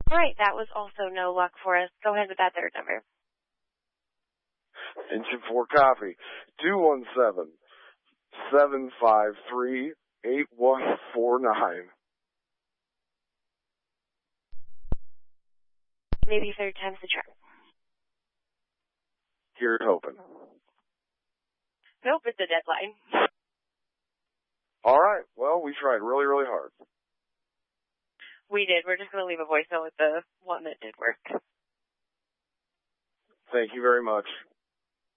All right, that was also no luck for us. Go ahead with that third number. Engine 4 copy. 217-753-8149. Maybe third time's the charm. Here's hoping. Nope, it's a deadline. All right. Well, we tried really, really hard. We did. We're just going to leave a voicemail with the one that did work. Thank you very much.